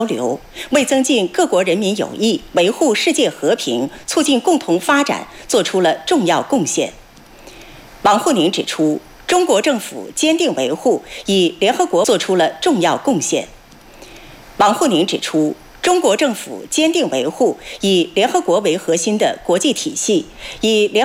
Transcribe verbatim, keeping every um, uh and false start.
流，为增进各国人民友谊、维护世界和平、促进共同发展作出了重要贡献。王沪宁指出，中国政府坚定维护以联合国作出了重要贡献。王沪宁指出，中国政府坚定维护以联合国为核心的国际体系，以联